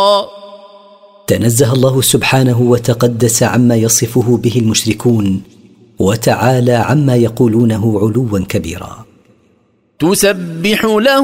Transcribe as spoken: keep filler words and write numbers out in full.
تنزه الله سبحانه وتقدس عما يصفه به المشركون، وتعالى عما يقولونه علوا كبيرا. تسبح له